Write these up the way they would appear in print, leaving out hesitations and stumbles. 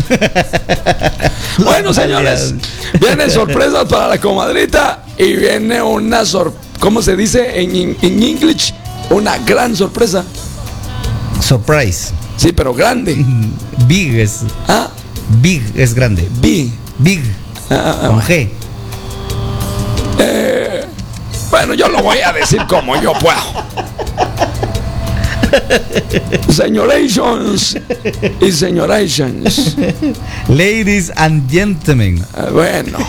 Bueno, señores, vienen sorpresas para la comadrita y viene una ¿cómo se dice en English? Una gran sorpresa. Surprise. Sí, pero grande. Big es. Ah, Big es grande. big. Big. Con G. Bueno, yo lo voy a decir como yo puedo. Señorations y señorations. Ladies and gentlemen. Bueno,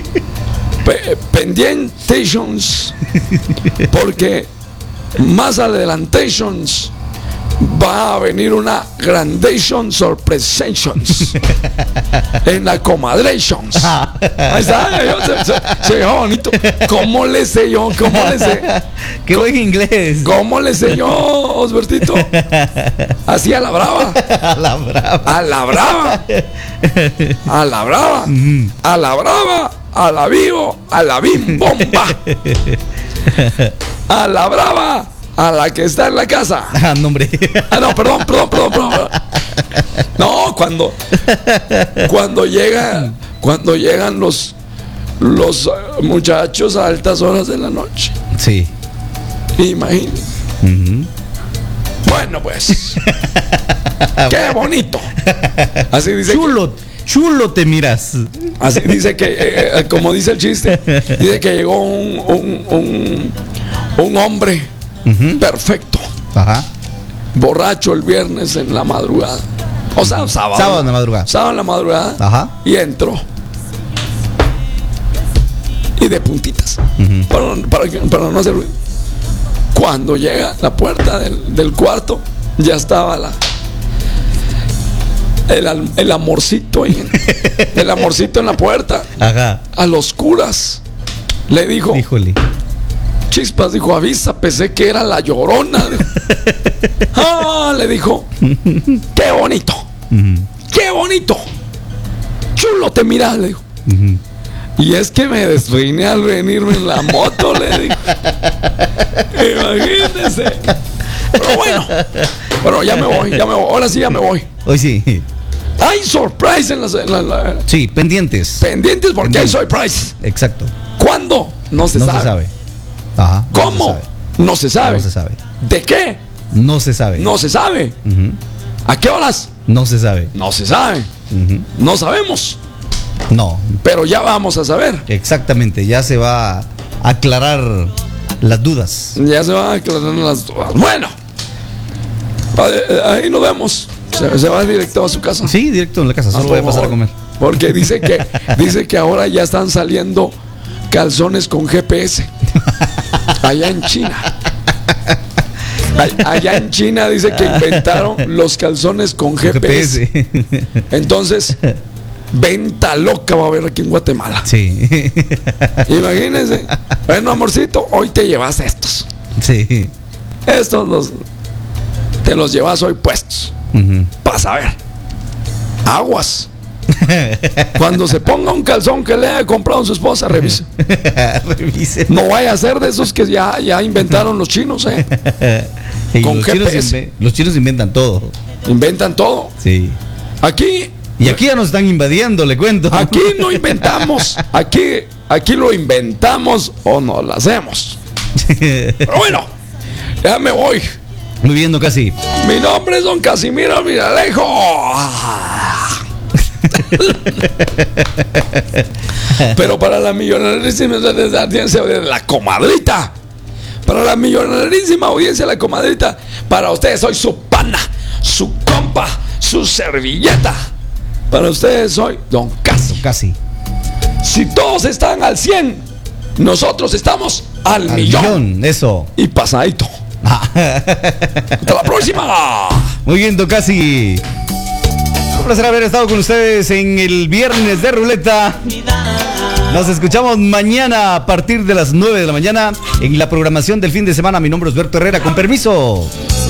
pendientations, porque más adelantations va a venir una grandation surpresations en la comadretions. Ahí está, se ve bonito. ¿Cómo le sé yo? ¿Cómo le sé? Qué buen inglés. ¿Cómo le sé yo, Osbertito? Así a la brava. A la brava. A la brava. A la brava. A la brava. A la vivo. A la bim bomba. A la brava. A la que está en la casa. Ah, no, hombre. Ah, no, perdón. No, cuando llegan los muchachos a altas horas de la noche. Sí. Imagínate. Bueno, pues. Qué bonito. Así dice. Chulo te miras. Así dice que, como dice el chiste, dice que llegó un hombre perfecto, Ajá. borracho el viernes en la madrugada. O sea, sábado. Sábado en la madrugada. Sábado en la madrugada. Ajá. Y entró. Y de puntitas. Para no hacer ruido. Cuando llega a la puerta del cuarto, ya estaba el amorcito el amorcito en la puerta. Ajá. A los curas le dijo. Híjole. Chispas, dijo, avisa, pensé que era la Llorona. Le dijo, qué bonito. Qué bonito. Chulo te miras, le dijo. Y es que me despeiné al venirme en la moto, le dijo. Imagínese. Pero bueno, pero ya me voy. Ahora sí ya me voy. Hoy sí. Hay surprise en Sí, pendientes. pendientes porque hay surprise. Exacto. ¿Cuándo? No se sabe. Ajá. ¿Cómo? No se sabe. No se sabe. ¿De qué? No se sabe. No se sabe. ¿A qué horas? No se sabe. No se sabe. No sabemos. No. Pero ya vamos a saber. Exactamente. Ya se va a aclarar las dudas. Ya se van a aclarar las dudas. Bueno, ahí nos vemos. Se va directo a su casa. Sí, directo en la casa. Solo voy a pasar a comer. Porque dice que ahora ya están saliendo calzones con GPS. Allá en China. Allá en China dice que inventaron los calzones con GPS. Entonces, venta loca va a haber aquí en Guatemala. Sí. Imagínense. Bueno, amorcito, hoy te llevas estos. Sí. Estos te los llevas hoy puestos. Para saber. Aguas. Cuando se ponga un calzón que le haya comprado a su esposa, revise. Revise. No vaya a ser de esos que ya inventaron los chinos, con GPS. Los chinos inventan todo. Inventan todo. Sí. Aquí. Y aquí ya nos están invadiendo, le cuento. Aquí no inventamos. Aquí lo inventamos o no lo hacemos. Pero bueno, ya me voy. Muy bien, don Casi. Mi nombre es don Casimiro Miralejo. Pero para la millonarísima audiencia de la comadrita, para la millonarísima audiencia de la comadrita, para ustedes soy su pana, su compa, su servilleta. Para ustedes soy don Casi. Casi. Si todos están al 100, nosotros estamos al millón. Eso. Y pasadito. Hasta la próxima. Muy bien, don Casi. Un placer haber estado con ustedes en el viernes de ruleta. Nos escuchamos mañana a partir de las 9 de la mañana en la programación del fin de semana. Mi nombre es Berto Herrera, con permiso.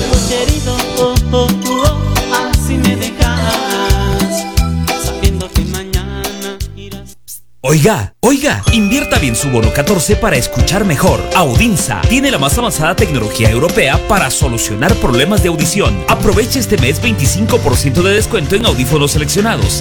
Así me dejas, sabiendo que mañana irás. Oiga, invierta bien su bono 14 para escuchar mejor. Audinsa tiene la más avanzada tecnología europea para solucionar problemas de audición. Aproveche este mes 25% de descuento en audífonos seleccionados.